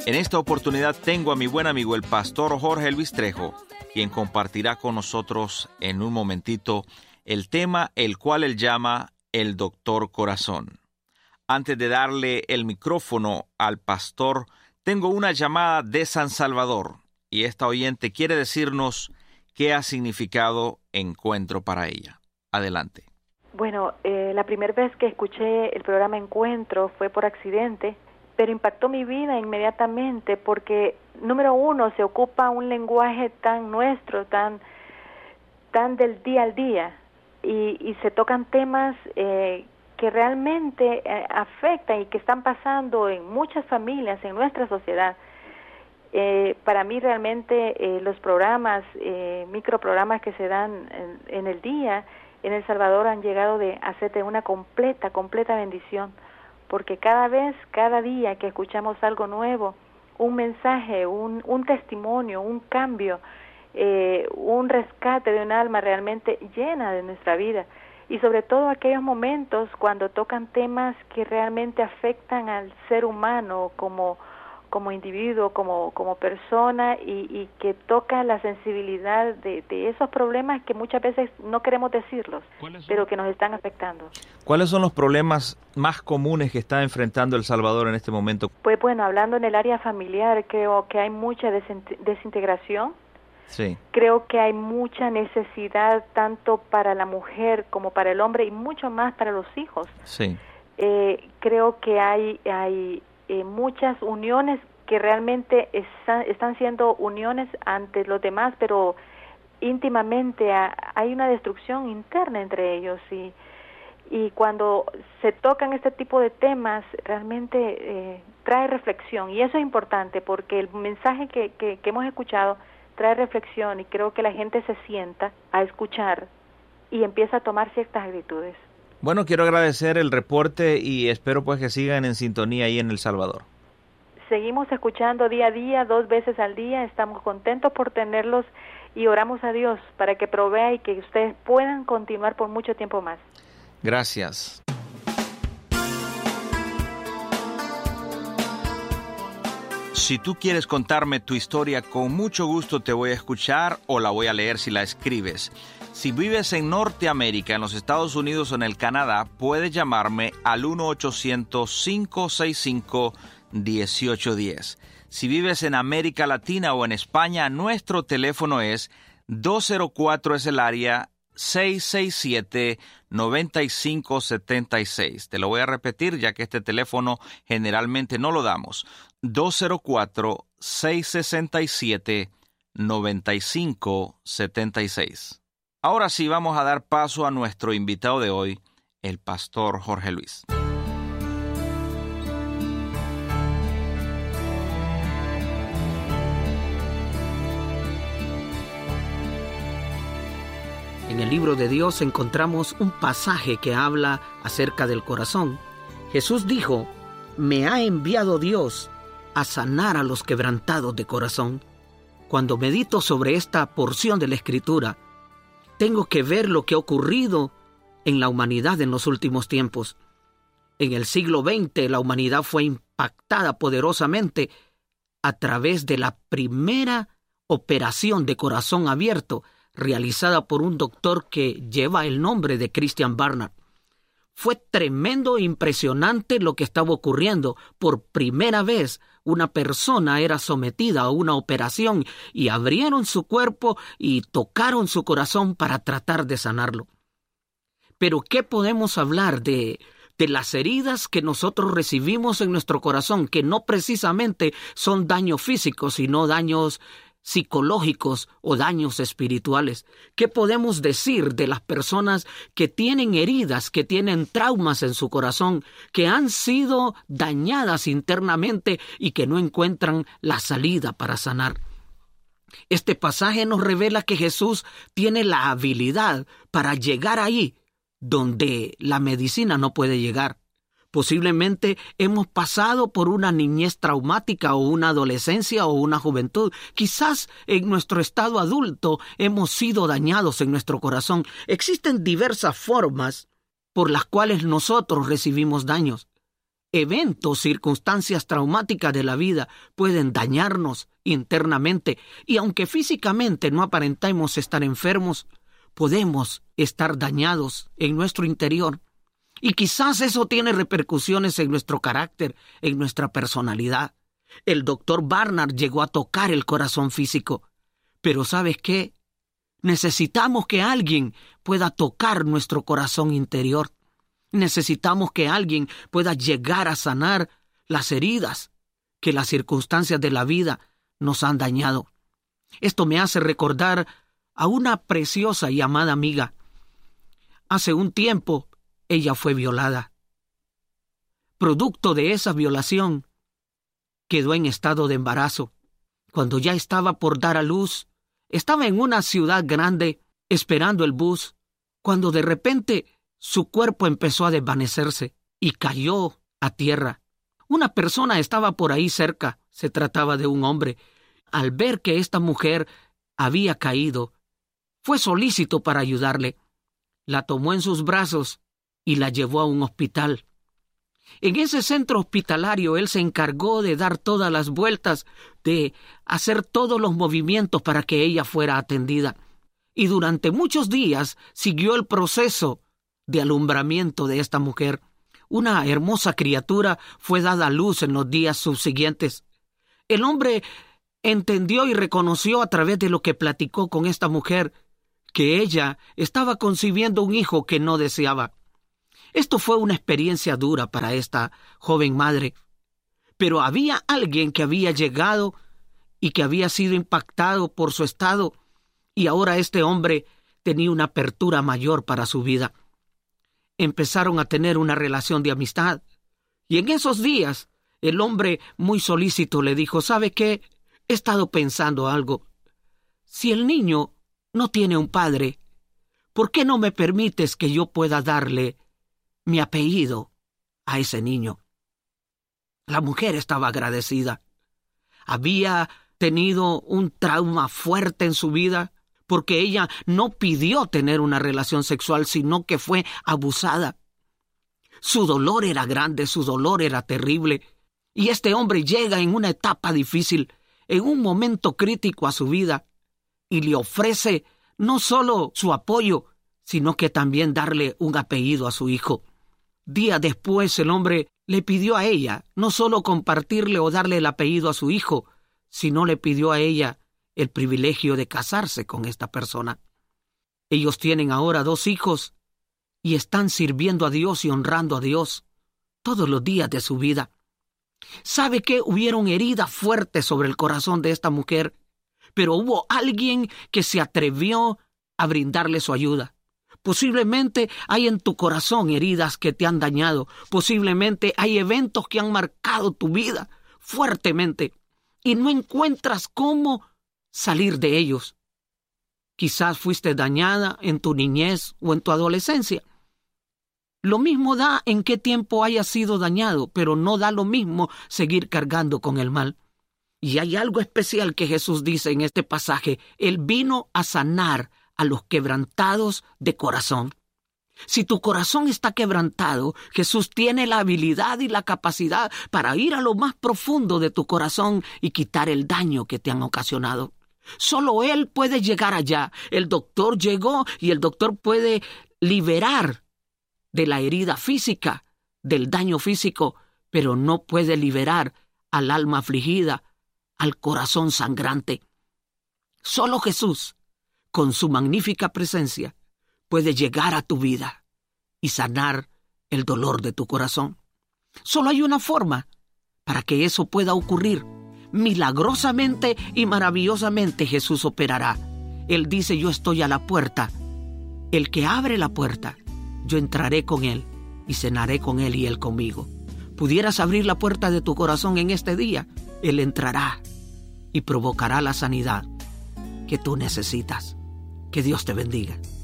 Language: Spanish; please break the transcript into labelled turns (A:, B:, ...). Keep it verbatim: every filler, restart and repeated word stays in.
A: En esta oportunidad tengo a mi buen amigo el pastor Jorge Luis Trejo, quien compartirá con nosotros en un momentito el tema el cual él llama el doctor corazón. Antes de darle el micrófono al pastor, tengo una llamada de San Salvador y esta oyente quiere decirnos qué ha significado Encuentro para ella. Adelante.
B: Bueno, eh, la primera vez que escuché el programa Encuentro fue por accidente, pero impactó mi vida inmediatamente porque, número uno, se ocupa un lenguaje tan nuestro, tan, tan del día al día, y, y se tocan temas eh, que realmente eh, afectan y que están pasando en muchas familias, en nuestra sociedad. Eh, para mí realmente eh, los programas, eh, microprogramas que se dan en, en el día en El Salvador han llegado de hacerte una completa, completa bendición, porque cada vez, cada día que escuchamos algo nuevo, un mensaje, un, un testimonio, un cambio, eh, un rescate de un alma realmente llena de nuestra vida, y sobre todo aquellos momentos cuando tocan temas que realmente afectan al ser humano como como individuo, como como persona, y, y que toca la sensibilidad de, de esos problemas que muchas veces no queremos decirlos, pero que nos están afectando.
A: ¿Cuáles son los problemas más comunes que está enfrentando El Salvador en este momento?
B: Pues bueno, hablando en el área familiar, creo que hay mucha desintegración.
A: Sí.
B: Creo que hay mucha necesidad tanto para la mujer como para el hombre y mucho más para los hijos.
A: Sí.
B: Eh, creo que hay hay Eh, muchas uniones que realmente están, están siendo uniones ante los demás, pero íntimamente a, hay una destrucción interna entre ellos, y, y cuando se tocan este tipo de temas realmente eh, trae reflexión, y eso es importante porque el mensaje que, que, que hemos escuchado trae reflexión, y creo que la gente se sienta a escuchar y empieza a tomar ciertas actitudes.
A: Bueno, quiero agradecer el reporte y espero pues que sigan en sintonía ahí en El Salvador.
B: Seguimos escuchando día a día, dos veces al día, estamos contentos por tenerlos y oramos a Dios para que provea y que ustedes puedan continuar por mucho tiempo más.
A: Gracias. Si tú quieres contarme tu historia, con mucho gusto te voy a escuchar o la voy a leer si la escribes. Si vives en Norteamérica, en los Estados Unidos o en el Canadá, puedes llamarme al uno ochocientos, cinco seis cinco, uno ocho uno cero. Si vives en América Latina o en España, nuestro teléfono es dos cero cuatro, es el área seis seis siete, nueve cinco siete seis. Te lo voy a repetir ya que este teléfono generalmente no lo damos. dos cero cuatro, seis seis siete, nueve cinco siete seis. Ahora sí vamos a dar paso a nuestro invitado de hoy, el pastor Jorge Luis.
C: En el libro de Dios encontramos un pasaje que habla acerca del corazón. Jesús dijo: «Me ha enviado Dios a sanar a los quebrantados de corazón». Cuando medito sobre esta porción de la Escritura, tengo que ver lo que ha ocurrido en la humanidad en los últimos tiempos. En el siglo veinte, la humanidad fue impactada poderosamente a través de la primera operación de corazón abierto realizada por un doctor que lleva el nombre de Christian Barnard. Fue tremendo e impresionante lo que estaba ocurriendo. Por primera vez, una persona era sometida a una operación y abrieron su cuerpo y tocaron su corazón para tratar de sanarlo. Pero, ¿qué podemos hablar de, de las heridas que nosotros recibimos en nuestro corazón, que no precisamente son daños físicos, sino daños psicológicos o daños espirituales? ¿Qué podemos decir de las personas que tienen heridas, que tienen traumas en su corazón, que han sido dañadas internamente y que no encuentran la salida para sanar? Este pasaje nos revela que Jesús tiene la habilidad para llegar ahí donde la medicina no puede llegar. Posiblemente hemos pasado por una niñez traumática o una adolescencia o una juventud. Quizás en nuestro estado adulto hemos sido dañados en nuestro corazón. Existen diversas formas por las cuales nosotros recibimos daños. eventos, circunstancias traumáticas de la vida pueden dañarnos internamente, y aunque físicamente no aparentemos estar enfermos, podemos estar dañados en nuestro interior. Y quizás eso tiene repercusiones en nuestro carácter, en nuestra personalidad. El doctor Barnard llegó a tocar el corazón físico. Pero ¿sabes qué? Necesitamos que alguien pueda tocar nuestro corazón interior. Necesitamos que alguien pueda llegar a sanar las heridas que las circunstancias de la vida nos han dañado. Esto me hace recordar a una preciosa y amada amiga. Hace un tiempo, ella fue violada. Producto de esa violación, quedó en estado de embarazo. Cuando ya estaba por dar a luz, estaba en una ciudad grande esperando el bus, cuando de repente su cuerpo empezó a desvanecerse y cayó a tierra. Una persona estaba por ahí cerca, se trataba de un hombre. Al ver que esta mujer había caído, fue solícito para ayudarle. La tomó en sus brazos y la llevó a un hospital. En ese centro hospitalario él se encargó de dar todas las vueltas, de hacer todos los movimientos para que ella fuera atendida. Y durante muchos días siguió el proceso de alumbramiento de esta mujer. Una hermosa criatura fue dada a luz en los días subsiguientes. El hombre entendió y reconoció a través de lo que platicó con esta mujer que ella estaba concibiendo un hijo que no deseaba. Esto fue una experiencia dura para esta joven madre, pero había alguien que había llegado y que había sido impactado por su estado, y ahora este hombre tenía una apertura mayor para su vida. Empezaron a tener una relación de amistad, y en esos días el hombre muy solícito le dijo: ¿sabe qué? He estado pensando algo. Si el niño no tiene un padre, ¿por qué no me permites que yo pueda darle mi apellido a ese niño? La mujer estaba agradecida. Había tenido un trauma fuerte en su vida porque ella no pidió tener una relación sexual, sino que fue abusada. Su dolor era grande, su dolor era terrible. Y este hombre llega en una etapa difícil, en un momento crítico a su vida, y le ofrece no solo su apoyo, sino que también darle un apellido a su hijo. Días después el hombre le pidió a ella no solo compartirle o darle el apellido a su hijo, sino le pidió a ella el privilegio de casarse con esta persona. Ellos tienen ahora dos hijos y están sirviendo a Dios y honrando a Dios todos los días de su vida. ¿Sabe qué? Hubieron heridas fuertes sobre el corazón de esta mujer, pero hubo alguien que se atrevió a brindarle su ayuda. Posiblemente hay en tu corazón heridas que te han dañado. Posiblemente hay eventos que han marcado tu vida fuertemente y no encuentras cómo salir de ellos. Quizás fuiste dañada en tu niñez o en tu adolescencia. Lo mismo da en qué tiempo hayas sido dañado, pero no da lo mismo seguir cargando con el mal. Y hay algo especial que Jesús dice en este pasaje. Él vino a sanar a los quebrantados de corazón. Si tu corazón está quebrantado, Jesús tiene la habilidad y la capacidad para ir a lo más profundo de tu corazón y quitar el daño que te han ocasionado. Solo Él puede llegar allá. El doctor llegó y el doctor puede liberar de la herida física, del daño físico, pero no puede liberar al alma afligida, al corazón sangrante. Solo Jesús, con su magnífica presencia, puede llegar a tu vida y sanar el dolor de tu corazón. Solo hay una forma para que eso pueda ocurrir. Milagrosamente y maravillosamente Jesús operará. Él dice: yo estoy a la puerta. El que abre la puerta, yo entraré con él y cenaré con él y él conmigo. ¿Pudieras abrir la puerta de tu corazón en este día? Él entrará y provocará la sanidad que tú necesitas. Que Dios te bendiga.